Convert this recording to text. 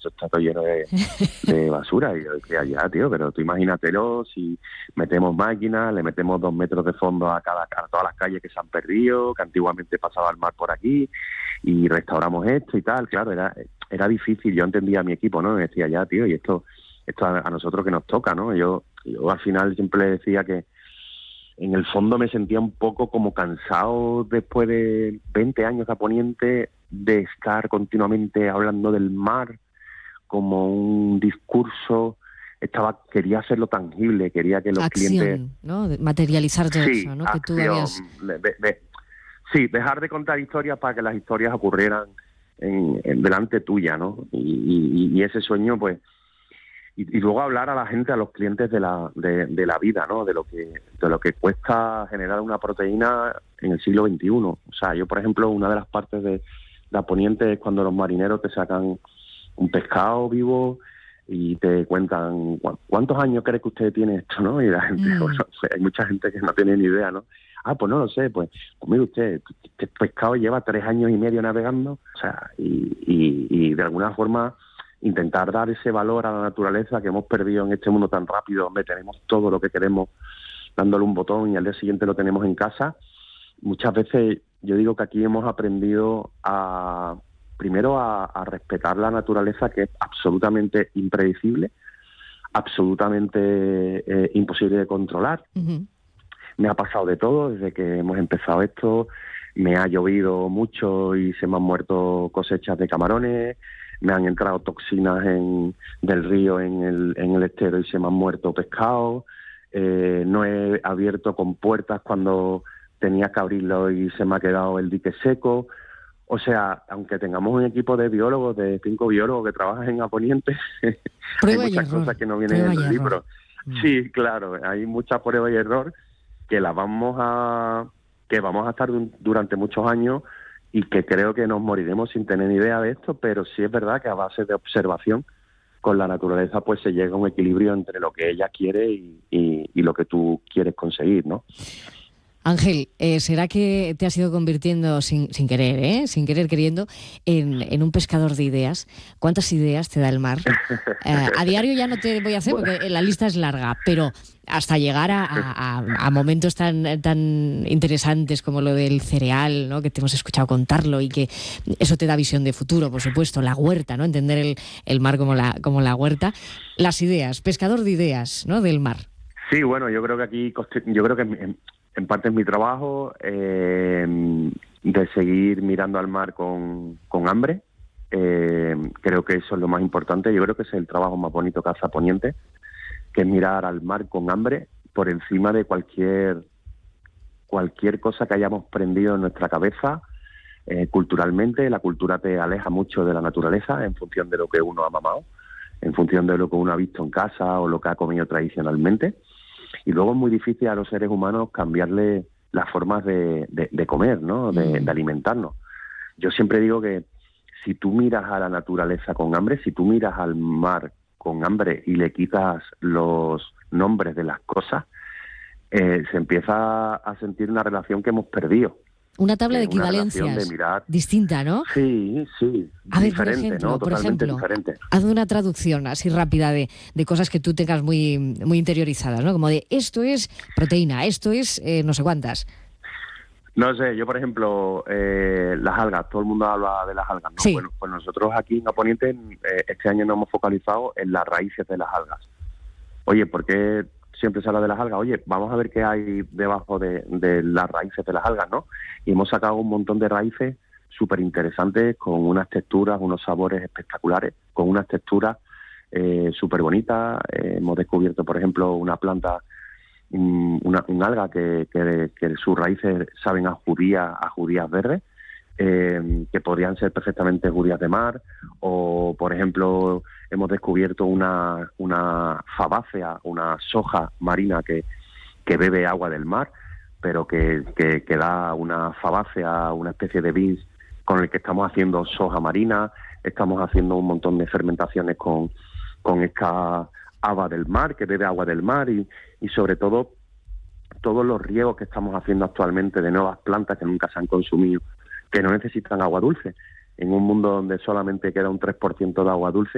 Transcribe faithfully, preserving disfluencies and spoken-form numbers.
eso está todo lleno de, de basura. Y yo decía, ya, tío, pero tú imagínatelo, si metemos máquinas, le metemos dos metros de fondo a, cada, a todas las calles que se han perdido, que antiguamente pasaba el mar por aquí, y restauramos esto y tal. Claro, era era difícil. Yo entendía a mi equipo, ¿no? Me decía, ya, tío, y esto esto a, a nosotros que nos toca, ¿no? Yo, yo al final siempre le decía que en el fondo me sentía un poco como cansado después de veinte años a Poniente de estar continuamente hablando del mar como un discurso. Estaba quería hacerlo tangible, quería que los acción, clientes, ¿no? Materializar todo sí, eso, ¿no? acción, Que tú habías... de, de, de, sí, dejar de contar historias para que las historias ocurrieran en, en delante tuya, ¿no? Y, y, y ese sueño, pues, y, y luego hablar a la gente, a los clientes de la de, de la vida, ¿no? De lo que de lo que cuesta generar una proteína en el siglo veintiuno. O sea, yo, por ejemplo, una de las partes de la Poniente es cuando los marineros te sacan un pescado vivo y te cuentan cuántos años cree que usted tiene esto, ¿no? Y la gente, mm. bueno, pues hay mucha gente que no tiene ni idea, ¿no? Ah, pues no lo sé, pues, pues mire usted, este pescado lleva tres años y medio navegando, o sea, y, y, y de alguna forma intentar dar ese valor a la naturaleza que hemos perdido en este mundo tan rápido, donde tenemos todo lo que queremos dándole un botón y al día siguiente lo tenemos en casa. Muchas veces yo digo que aquí hemos aprendido a, primero a, a respetar la naturaleza, que es absolutamente impredecible, absolutamente eh, imposible de controlar. Uh-huh. Me ha pasado de todo desde que hemos empezado esto. Me ha llovido mucho y se me han muerto cosechas de camarones. Me han entrado toxinas en, del río en el, en el estero y se me han muerto pescados. Eh, no he abierto compuertas cuando tenía que abrirlo y se me ha quedado el dique seco. O sea, aunque tengamos un equipo de biólogos, de cinco biólogos que trabajan en Aponiente, hay muchas cosas que no vienen en los libros. Mm. Sí, claro, hay mucha prueba y error que la vamos a que vamos a estar durante muchos años y que creo que nos moriremos sin tener ni idea de esto, pero sí es verdad que a base de observación con la naturaleza pues se llega a un equilibrio entre lo que ella quiere y, y, y lo que tú quieres conseguir, ¿no? Ángel, eh, ¿será que te has ido convirtiendo sin, sin querer, eh? sin querer queriendo, en, en un pescador de ideas? ¿Cuántas ideas te da el mar? Eh, a diario ya no te voy a hacer porque la lista es larga, pero hasta llegar a, a, a momentos tan, tan interesantes como lo del cereal, ¿no? Que te hemos escuchado contarlo y que eso te da visión de futuro, por supuesto, la huerta, ¿no? Entender el, el mar como la, como la huerta. Las ideas, pescador de ideas, ¿no? Del mar. Sí, bueno, yo creo que aquí, yo creo que en, en parte es mi trabajo eh, de seguir mirando al mar con, con hambre. Eh, creo que eso es lo más importante. Yo creo que ese es el trabajo más bonito que hace Poniente, que es mirar al mar con hambre por encima de cualquier cualquier cosa que hayamos prendido en nuestra cabeza. Eh, culturalmente, la cultura te aleja mucho de la naturaleza en función de lo que uno ha mamado, en función de lo que uno ha visto en casa o lo que ha comido tradicionalmente. Y luego es muy difícil a los seres humanos cambiarle las formas de, de, de comer, ¿no? De, mm. de alimentarnos. Yo siempre digo que si tú miras a la naturaleza con hambre, si tú miras al mar con hambre y le quitas los nombres de las cosas, eh, se empieza a sentir una relación que hemos perdido. Una tabla de eh, equivalencias de mirar... distinta, ¿no? Sí, sí, a diferente, ver, por ejemplo, ¿no? Por Totalmente ejemplo, diferente. Haz una traducción así rápida de, de cosas que tú tengas muy, muy interiorizadas, ¿no? Como de esto es proteína, esto es eh, no sé cuántas. No sé, yo por ejemplo, eh, las algas, todo el mundo habla de las algas, ¿no? Sí. Bueno, pues nosotros aquí en Poniente eh, este año nos hemos focalizado en las raíces de las algas. Oye, ¿por qué siempre se habla de las algas? Oye, vamos a ver qué hay debajo de, de las raíces de las algas, ¿no? Y hemos sacado un montón de raíces súper interesantes, con unas texturas, unos sabores espectaculares, con unas texturas eh, súper bonitas. Eh, hemos descubierto, por ejemplo, una planta, una, un alga que, que, que sus raíces saben a judías, a judías verdes, eh, que podrían ser perfectamente judías de mar. O, por ejemplo, hemos descubierto una, una fabácea, una soja marina que, que bebe agua del mar, pero que, que, que da una fabácea, una especie de beans con el que estamos haciendo soja marina. Estamos haciendo un montón de fermentaciones con, con esta haba del mar, que bebe agua del mar, y, y sobre todo todos los riegos que estamos haciendo actualmente de nuevas plantas que nunca se han consumido, que no necesitan agua dulce. En un mundo donde solamente queda un tres por ciento de agua dulce,